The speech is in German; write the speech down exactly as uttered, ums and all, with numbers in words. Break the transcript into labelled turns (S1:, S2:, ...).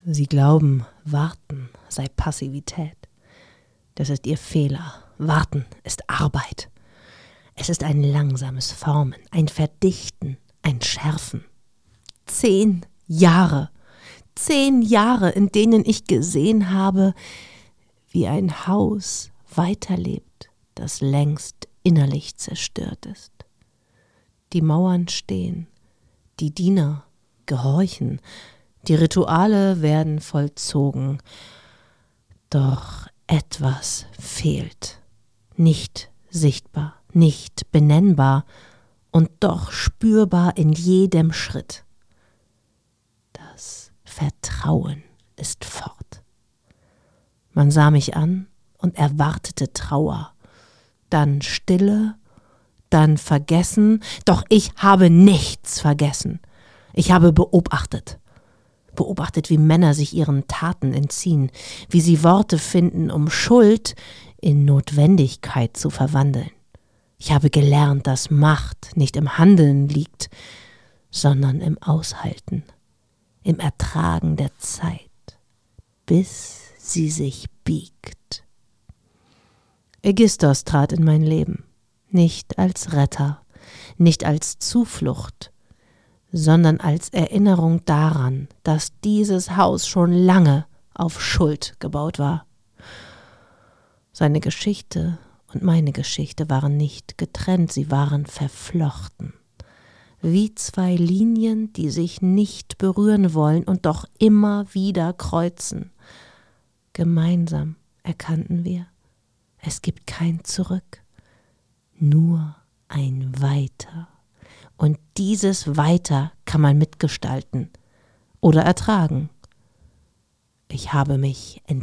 S1: Sie glauben, warten sei Passivität. Das ist Ihr Fehler. Warten ist Arbeit. Es ist ein langsames Formen, ein Verdichten, ein Schärfen. Zehn Jahre, zehn Jahre, in denen ich gesehen habe, wie ein Haus weiterlebt, das längst innerlich zerstört ist. Die Mauern stehen, die Diener gehorchen, die Rituale werden vollzogen, doch etwas fehlt, nicht sichtbar, nicht benennbar und doch spürbar in jedem Schritt. Das Vertrauen ist fort. Man sah mich an und erwartete Trauer, dann Stille, dann Vergessen, doch ich habe nichts vergessen. Ich habe beobachtet. Beobachtet, wie Männer sich ihren Taten entziehen, wie sie Worte finden, um Schuld in Notwendigkeit zu verwandeln. Ich habe gelernt, dass Macht nicht im Handeln liegt, sondern im Aushalten, im Ertragen der Zeit, bis sie sich biegt. Ägisthos trat in mein Leben, nicht als Retter, nicht als Zuflucht, sondern als Erinnerung daran, dass dieses Haus schon lange auf Schuld gebaut war. Seine Geschichte und meine Geschichte waren nicht getrennt, sie waren verflochten. Wie zwei Linien, die sich nicht berühren wollen und doch immer wieder kreuzen. Gemeinsam erkannten wir, es gibt kein Zurück, nur ein Weiter. Und dieses Weiter kann man mitgestalten oder ertragen. Ich habe mich entschieden.